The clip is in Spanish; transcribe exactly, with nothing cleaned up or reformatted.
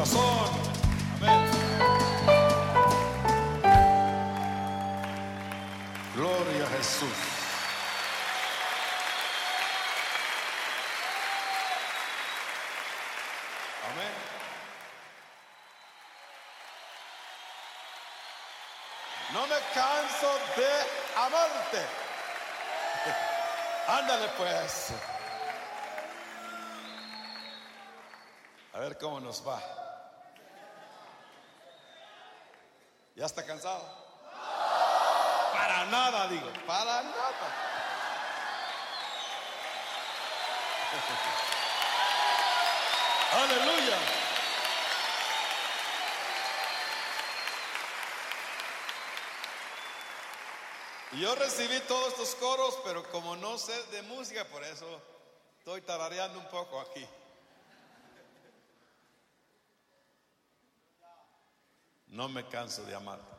corazón. Amén. Gloria a Jesús. Amén. No me canso de amarte. Ándale pues. A ver cómo nos va. ¿Ya está cansado? Para nada, digo, para nada. Aleluya. Yo recibí todos estos coros, pero como no sé de música, por eso estoy tarareando un poco aquí. No me canso de amarte.